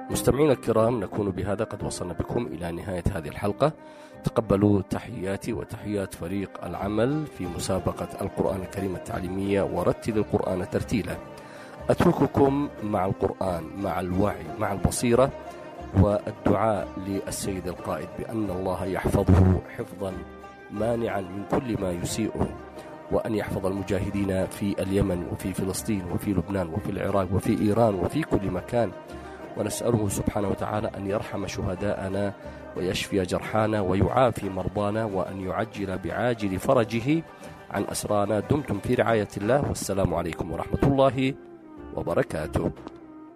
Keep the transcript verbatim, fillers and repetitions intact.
مستمعينا الكرام، نكون بهذا قد وصلنا بكم إلى نهاية هذه الحلقة. تقبلوا تحياتي وتحيات فريق العمل في مسابقة القرآن الكريم التعليمية ورتل القرآن ترتيلا. أترككم مع القرآن، مع الوعي، مع البصيرة، والدعاء للسيد القائد بأن الله يحفظه حفظا مانعا من كل ما يسيئه، وأن يحفظ المجاهدين في اليمن وفي فلسطين وفي لبنان وفي العراق وفي إيران وفي كل مكان، ونسأله سبحانه وتعالى أن يرحم شهداءنا ويشفي جرحانا ويعافي مرضانا، وأن يعجل بعاجل فرجه عن أسرانا. دمتم في رعاية الله، والسلام عليكم ورحمة الله وبركاته.